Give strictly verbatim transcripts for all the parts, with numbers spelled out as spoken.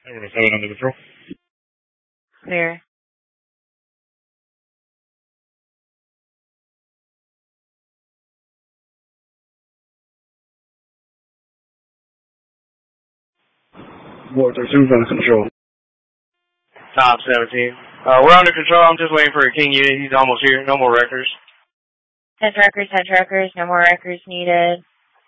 Edward seven under control. Clear. Ward thirty-two under control. Top seventeen. Uh, we're under control. I'm just waiting for a King unit. He's almost here. No more records. Ten records, ten records. No more records needed.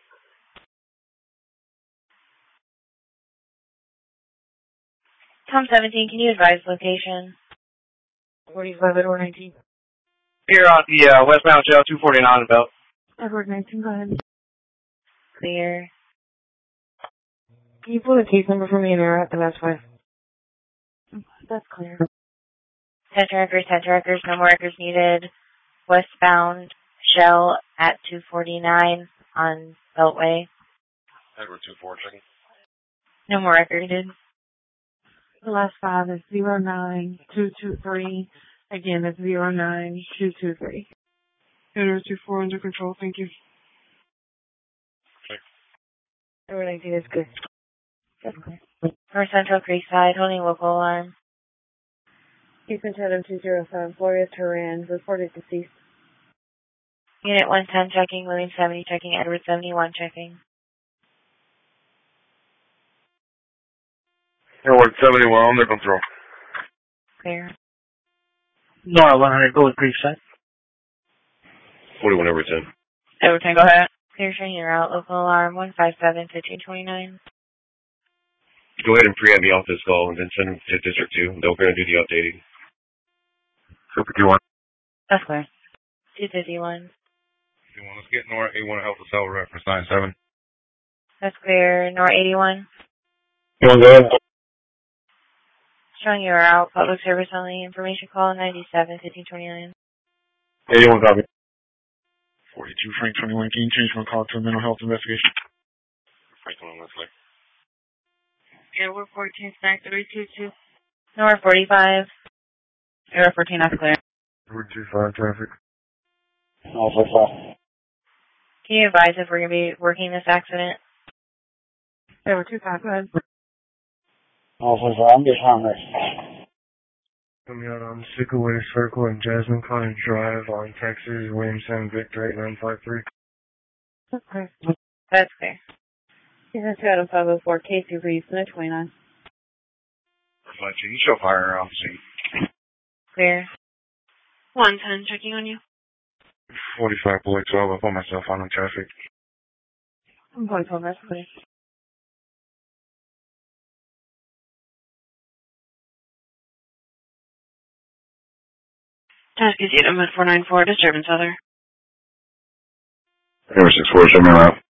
Tom seventeen, can you advise location? forty-five, Edward nineteen. Here on the uh, westbound shell, two forty-nine belt. Edward nineteen, go ahead. Clear. Can you pull the case number for me and error at the last five? That's clear. Ten records, ten records. No more records needed. Westbound shell at two forty-nine on Beltway. Edward two four checking. No more records needed. The last five is zero nine two two three. Again, it's zero nine two two three. Edward two four under control, thank you. Check. Edward nineteen is good. That's clear. North Central Creekside, holding local alarm. Houston Chatham two zero seven, Florida Turan, reported deceased. Unit one ten checking, William seventy checking, Edward seventy-one checking. Edward seventy-one under control. Clear. Nora one hundred, go with Creekside. forty-one Edward ten. Edward ten, go ahead. Clear train, you're out. Local alarm one five seven, fifteen twenty-nine. Go ahead and pre-add me off this call and then send them to District two. They're going to do the updating. two fifty-one. That's clear. two fifty-one. Let's get Nora eighty-one Alpha Cell reference nine seven. That's clear. Nor eighty-one. You want to go ahead? Showing you are out. Public service only. Information call ninety-seven, fifteen twenty-nine. eighty-one copy. forty-two Frank twenty-one, can you change my call to a mental health investigation? Frank twenty-one, let's Edward fourteen, snack three two two. Nor forty-five. Edward fourteen, that's clear. Edward two five, traffic. Also five. Can you advise if we're going to be working this accident? Edward two five, go ahead. Also five, I'm just hungry. Coming out on Sycamore Circle and Jasmine Cottage Drive on Texas, Williamson, Victor eight nine five three. That's clear. That's clear. Houston Chatham five oh four, Casey Reeves, Unit twenty-nine. Flight two, you show fire around the scene. Clear. one ten, checking on you. forty-five Boy twelve, I put myself on the traffic. I'm going to that's clear. Task is unit four nine four, disturbance other. Edward six four, show me around.